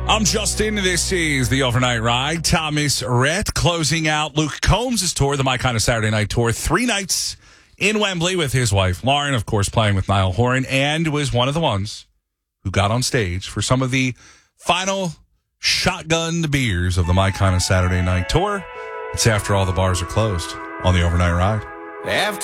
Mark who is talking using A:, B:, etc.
A: I'm Justin. This is the Overnight Ride. Thomas Rhett closing out Luke Combs' tour, the My Kind of Saturday Night Tour. 3 nights in Wembley with his wife, Lauren, of course, playing with Niall Horan, and was one of the ones who got on stage for some of the final shotgunned beers of the My Kind of Saturday Night Tour. It's after all the bars are closed on the Overnight Ride.
B: After